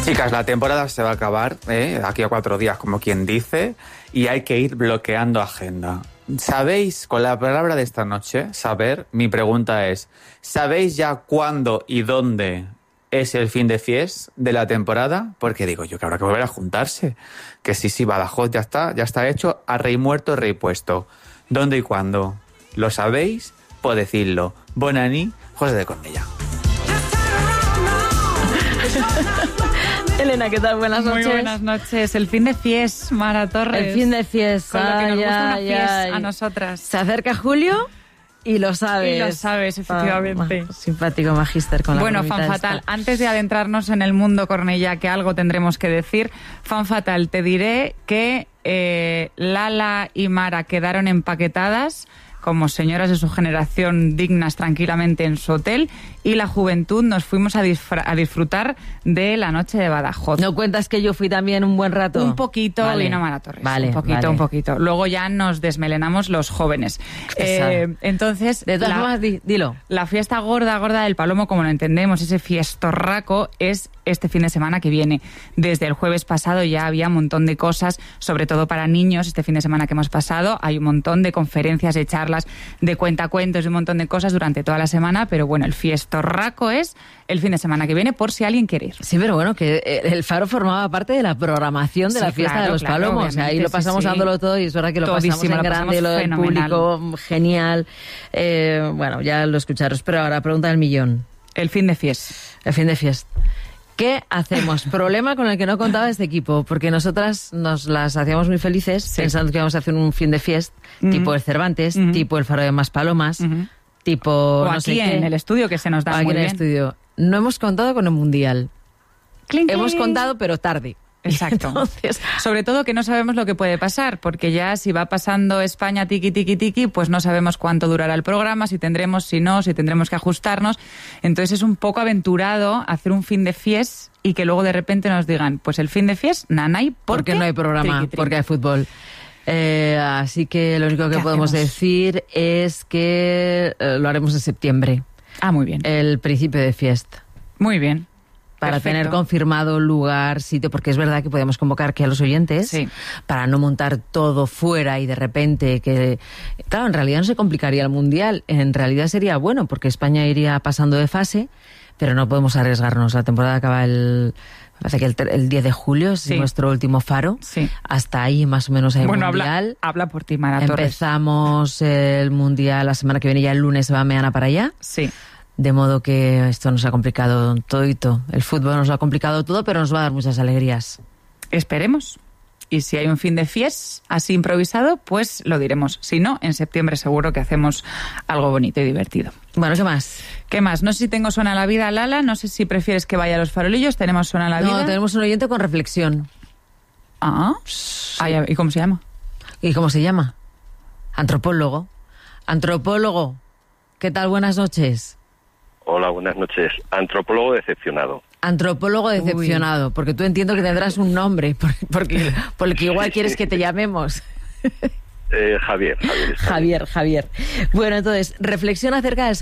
Chicas, la temporada se va a acabar, aquí a 4 días, como quien dice, y hay que ir bloqueando agenda. ¿Sabéis, con la palabra de esta noche, saber, mi pregunta es, ¿sabéis ya cuándo y dónde es el fin de fiesta de la temporada? Porque digo yo que habrá que volver a juntarse. Que sí, Badajoz ya está hecho, a rey muerto, rey puesto. ¿Dónde y cuándo? ¿Lo sabéis? Pues decidlo. Bonani, José de Cornellá. Elena, ¿qué tal? Buenas noches. Muy buenas noches. El fin de fiesta, Mara Torres. El fin de fiesta. Con lo que nos gusta una fiesta a nosotras. Se acerca julio y lo sabes. Y lo sabes, efectivamente. Simpático magíster con la Bueno, fan fatal. Antes de adentrarnos en el mundo Cornellá, que algo tendremos que decir, fan fatal, te diré que Lala y Mara quedaron empaquetadas como señoras de su generación dignas tranquilamente en su hotel, y la juventud nos fuimos a disfrutar de la noche de Badajoz. ¿No cuentas que yo fui también un buen rato? Un poquito, vale. Vino Mara Torres. Vale, un poquito. Luego ya nos desmelenamos los jóvenes. Entonces, de todas formas, dilo. La fiesta gorda del Palomo, como lo entendemos, ese fiestorraco, es este fin de semana que viene. Desde el jueves pasado ya había un montón de cosas, sobre todo para niños. Este fin de semana que hemos pasado hay un montón de conferencias, de charlas, de cuentacuentos, de un montón de cosas durante toda la semana, pero bueno, el fiestorraco es el fin de semana que viene, por si alguien quiere ir. Sí, pero bueno, que el Faro formaba parte de la programación de la fiesta de los Palomos. Ahí lo pasamos dándolo todo, y es verdad que lo pasamos en grande, lo del público, genial. Bueno, ya lo escucharos, pero ahora pregunta del millón. El fin de fiesta. El fin de fiesta. ¿Qué hacemos? Problema con el que no contaba este equipo, porque nosotras nos las hacíamos muy felices, pensando que íbamos a hacer un fin de fiesta, tipo el Cervantes, tipo el Faro de Maspalomas, tipo o no aquí sé qué. En el estudio, que se nos da aquí muy en bien. El estudio. No hemos contado con el Mundial. Clink, hemos clink. contado, pero tarde. Exacto. Entonces, sobre todo que no sabemos lo que puede pasar, porque ya si va pasando España tiki, pues no sabemos cuánto durará el programa, si tendremos, si no, si tendremos que ajustarnos. Entonces es un poco aventurado hacer un fin de fiesta y que luego de repente nos digan, pues el fin de fiesta, nanay, porque no hay programa, triqui. Porque hay fútbol. Así que lo único que podemos decir es que lo haremos en septiembre. Ah, muy bien. El principio de fiesta. Muy bien. Para tener confirmado lugar, sitio, porque es verdad que podemos convocar aquí a los oyentes, para no montar todo fuera y de repente que... Claro, en realidad no se complicaría el Mundial, en realidad sería bueno, porque España iría pasando de fase, pero no podemos arriesgarnos. La temporada acaba el 10 de julio, es nuestro último Faro. Hasta ahí más o menos hay Mundial. Habla por ti, Mara Torres. Empezamos el Mundial la semana que viene, ya el lunes se va mañana para allá. Sí. De modo que esto nos ha complicado todito. El fútbol nos lo ha complicado todo, pero nos va a dar muchas alegrías. Esperemos. Y si hay un fin de fiesta así improvisado, pues lo diremos. Si no, en septiembre seguro que hacemos algo bonito y divertido. Bueno, ¿qué más? ¿Qué más? No sé si tengo Suena la Vida, Lala. No sé si prefieres que vaya a los farolillos. ¿Tenemos Suena la Vida? No, tenemos un oyente con reflexión. Ah. ¿Y cómo se llama? ¿Y cómo se llama? Antropólogo. Antropólogo. ¿Qué tal? Buenas noches. Hola, buenas noches. Antropólogo decepcionado. Antropólogo decepcionado, porque tú entiendo que tendrás un nombre, porque igual quieres que te llamemos. Javier. Javier. Bueno, entonces, reflexión acerca de